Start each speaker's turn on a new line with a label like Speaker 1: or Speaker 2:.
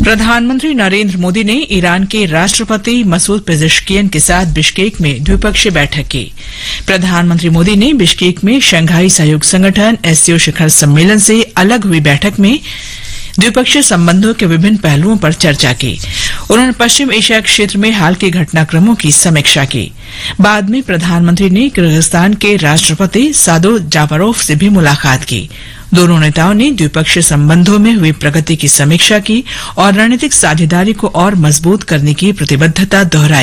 Speaker 1: प्रधानमंत्री नरेंद्र मोदी ने ईरान के राष्ट्रपति मसूद पेजेश्कियन के साथ बिश्केक में द्विपक्षीय बैठक की। प्रधानमंत्री मोदी ने बिश्केक में शंघाई सहयोग संगठन एससीओ शिखर सम्मेलन से अलग हुई बैठक में द्विपक्षीय संबंधों के विभिन्न पहलुओं पर चर्चा की। उन्होंने पश्चिम एशिया क्षेत्र में हाल के घटनाक्रमों की समीक्षा की। बाद में प्रधानमंत्री ने किर्गिस्तान के राष्ट्रपति सादो जापारोव से भी मुलाकात की। दोनों नेताओं ने द्विपक्षीय संबंधों में हुई प्रगति की समीक्षा की और रणनीतिक साझेदारी को और मजबूत करने की प्रतिबद्धता दोहराई।